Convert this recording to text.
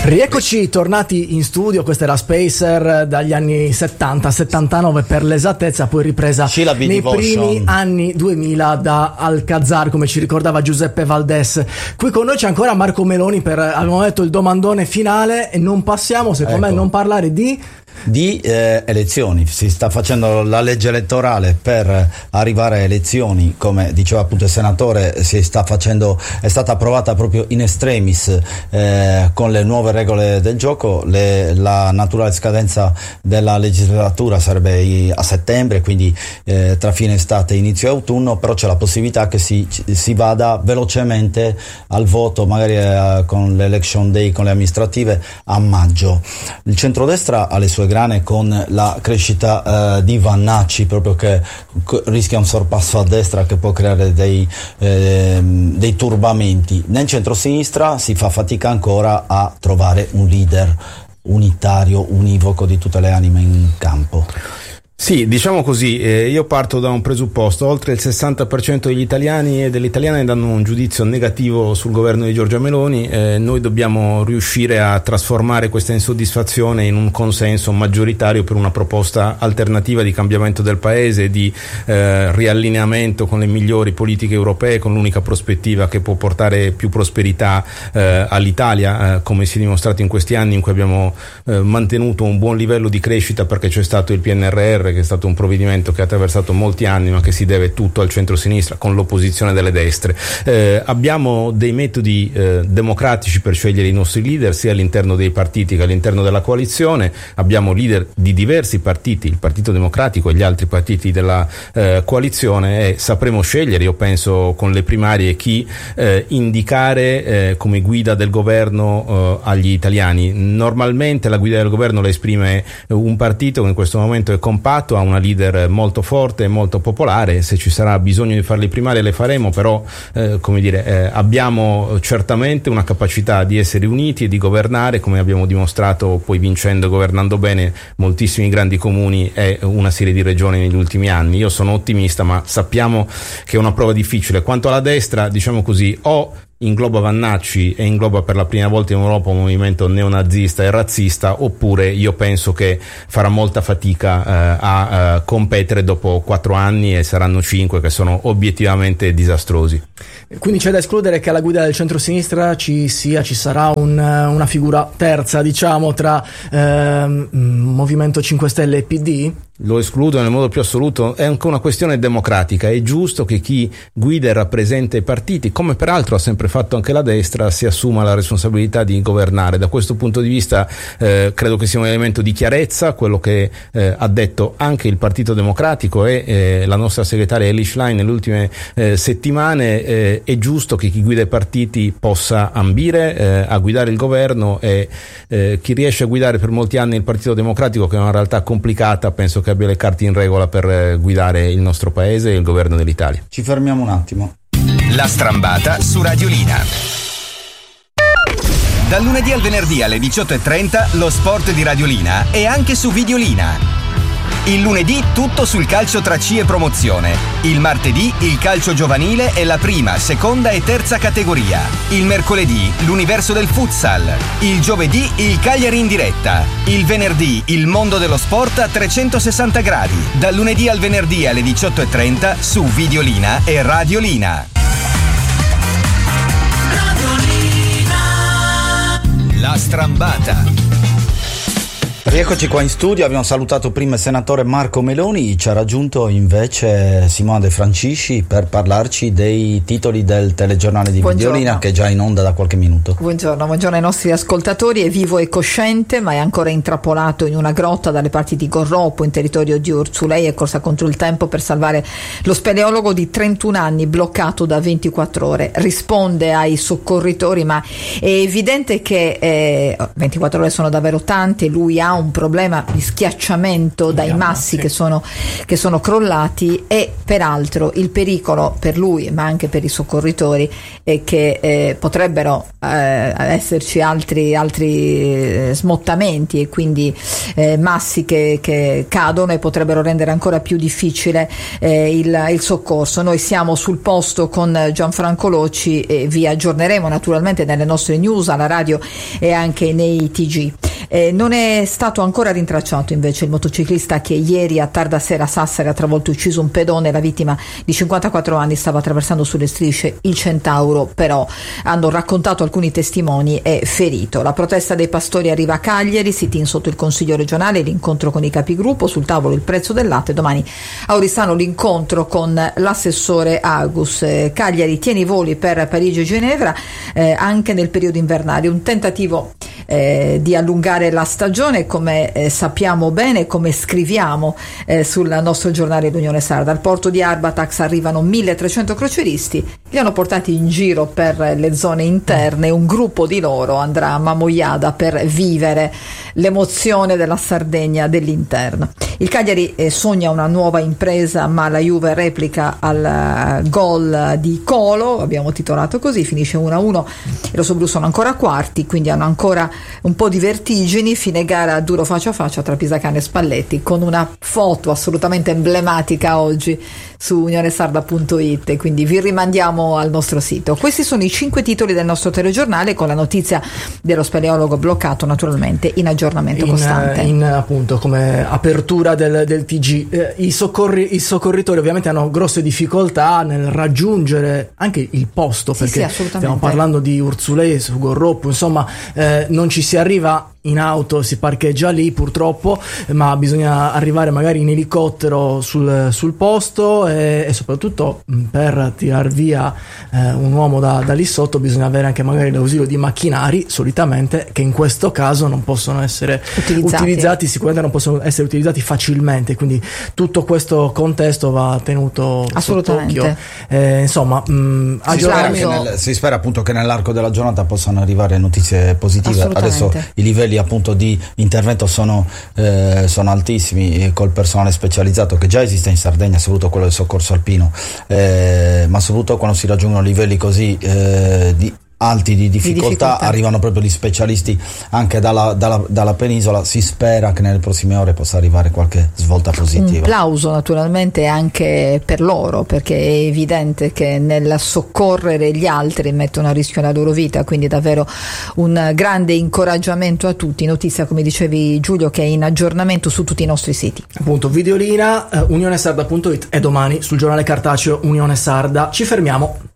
Rieccoci tornati in studio, questa era Spacer dagli anni 70-79 per l'esattezza, poi ripresa nei primi anni 2000 da Alcazar, come ci ricordava Giuseppe Valdés. Qui con noi c'è ancora Marco Meloni per, abbiamo detto, il domandone finale, e non passiamo, secondo me, non parlare di elezioni. Si sta facendo la legge elettorale per arrivare a elezioni, come diceva appunto il senatore, è stata approvata proprio in extremis con le nuove regole del gioco. La naturale scadenza della legislatura sarebbe a settembre, quindi tra fine estate e inizio autunno, però c'è la possibilità che si vada velocemente al voto, magari con l'election day, con le amministrative, a maggio. Il centrodestra ha le sue grane con la crescita di Vannacci, proprio che rischia un sorpasso a destra che può creare dei turbamenti. Nel centro-sinistra si fa fatica ancora a trovare un leader unitario, univoco di tutte le anime in campo. Sì, diciamo così, io parto da un presupposto: oltre il 60% degli italiani e delle italiane danno un giudizio negativo sul governo di Giorgia Meloni. Noi dobbiamo riuscire a trasformare questa insoddisfazione in un consenso maggioritario per una proposta alternativa di cambiamento del paese, di riallineamento con le migliori politiche europee, con l'unica prospettiva che può portare più prosperità all'Italia, come si è dimostrato in questi anni in cui abbiamo mantenuto un buon livello di crescita, perché c'è stato il PNRR, che è stato un provvedimento che ha attraversato molti anni, ma che si deve tutto al centro-sinistra con l'opposizione delle destre. Abbiamo dei metodi democratici per scegliere i nostri leader, sia all'interno dei partiti che all'interno della coalizione. Abbiamo leader di diversi partiti, il Partito Democratico e gli altri partiti della coalizione, e sapremo scegliere, io penso, con le primarie chi indicare come guida del governo agli italiani. Normalmente la guida del governo la esprime un partito che in questo momento è compatto, ha una leader molto forte e molto popolare. Se ci sarà bisogno di fare le primarie le faremo, però abbiamo certamente una capacità di essere uniti e di governare, come abbiamo dimostrato poi vincendo e governando bene moltissimi grandi comuni e una serie di regioni negli ultimi anni. Io sono ottimista, ma sappiamo che è una prova difficile. Quanto alla destra, diciamo così, o ingloba Vannacci e ingloba per la prima volta in Europa un movimento neonazista e razzista, oppure io penso che farà molta fatica a competere dopo 4 anni, e saranno 5 che sono obiettivamente disastrosi. Quindi c'è da escludere che alla guida del centro-sinistra ci sarà una figura terza, diciamo, tra Movimento 5 Stelle e PD? Lo escludo nel modo più assoluto. È anche una questione democratica. È giusto che chi guida e rappresenta i partiti, come peraltro ha sempre fatto anche la destra, si assuma la responsabilità di governare. Da questo punto di vista credo che sia un elemento di chiarezza quello che ha detto anche il Partito Democratico e la nostra segretaria Elly Schlein nelle ultime settimane. È giusto che chi guida i partiti possa ambire a guidare il governo, e chi riesce a guidare per molti anni il Partito Democratico, che è una realtà complicata, penso che abbia le carte in regola per guidare il nostro paese e il governo dell'Italia. Ci fermiamo un attimo. La Strambata su Radiolina. Dal lunedì al venerdì alle 18:30 lo sport di Radiolina è anche su Videolina. Il lunedì tutto sul calcio tra C e promozione. Il martedì il calcio giovanile e la prima, seconda e terza categoria. Il mercoledì l'universo del futsal. Il giovedì il Cagliari in diretta. Il venerdì il mondo dello sport a 360 gradi. Dal lunedì al venerdì alle 18:30 su Videolina e Radiolina. La Strambata. Rieccoci qua in studio, abbiamo salutato prima il senatore Marco Meloni, ci ha raggiunto invece Simona De Francisci per parlarci dei titoli del telegiornale di Videolina, che è già in onda da qualche minuto. Buongiorno ai nostri ascoltatori. È vivo e cosciente, ma è ancora intrappolato in una grotta dalle parti di Gorropo, in territorio di Orsulei. È corsa contro il tempo per salvare lo speleologo di 31 anni bloccato da 24 ore. Risponde ai soccorritori, ma è evidente che 24 ore sono davvero tante. Lui ha ha un problema di schiacciamento dai massi che sono crollati, e peraltro il pericolo per lui ma anche per i soccorritori è che potrebbero esserci altri smottamenti e quindi massi che cadono e potrebbero rendere ancora più difficile il soccorso. Noi siamo sul posto con Gianfranco Loci e vi aggiorneremo naturalmente nelle nostre news, alla radio e anche nei TG. Non è stato ancora rintracciato invece il motociclista che ieri a tarda sera a Sassari ha travolto e ucciso un pedone. La vittima di 54 anni stava attraversando sulle strisce il Centauro, però hanno raccontato alcuni testimoni, è ferito. La protesta dei pastori arriva a Cagliari, sit-in sotto il Consiglio regionale, l'incontro con i capigruppo, sul tavolo il prezzo del latte, domani a Oristano l'incontro con l'assessore Agus. Cagliari tiene i voli per Parigi e Ginevra anche nel periodo invernale, un tentativo di allungare la stagione, come sappiamo bene, come scriviamo sul nostro giornale L'Unione Sarda. Al porto di Arbatax arrivano 1300 croceristi, li hanno portati in giro per le zone interne, un gruppo di loro andrà a Mamoiada per vivere l'emozione della Sardegna dell'interno. Il Cagliari sogna una nuova impresa, ma la Juve replica al gol di Colo, abbiamo titolato così, finisce 1-1, i rossoblù sono ancora quarti, quindi hanno ancora un po' di vertigini. Fine gara duro faccia a faccia tra Pisacane e Spalletti, con una foto assolutamente emblematica oggi su unionesarda.it, quindi vi rimandiamo al nostro sito. Questi sono i 5 titoli del nostro telegiornale, con la notizia dello speleologo bloccato naturalmente in aggiornamento costante. Appunto, come apertura del TG, i soccorritori ovviamente hanno grosse difficoltà nel raggiungere anche il posto, perché stiamo parlando di Urzulei, su Gorroppo, insomma non ci si arriva in auto, si parcheggia lì purtroppo, ma bisogna arrivare magari in elicottero sul posto, e soprattutto per tirar via un uomo da lì sotto bisogna avere anche magari l'ausilio di macchinari, solitamente, che in questo caso non possono essere utilizzati, sicuramente non possono essere utilizzati facilmente, quindi tutto questo contesto va tenuto sott'occhio. Insomma, si spera appunto che nell'arco della giornata possano arrivare notizie positive. Adesso i livelli appunto di intervento sono altissimi, col personale specializzato che già esiste in Sardegna, soprattutto quello del soccorso alpino, ma soprattutto quando si raggiungono livelli così alti di difficoltà, arrivano proprio gli specialisti anche dalla penisola. Si spera che nelle prossime ore possa arrivare qualche svolta positiva. Un plauso naturalmente anche per loro, perché è evidente che nel soccorrere gli altri mettono a rischio la loro vita, quindi davvero un grande incoraggiamento a tutti. Notizia, come dicevi Giulio, che è in aggiornamento su tutti i nostri siti. Appunto, Videolina, unionesarda.it, e domani sul giornale cartaceo Unione Sarda. Ci fermiamo.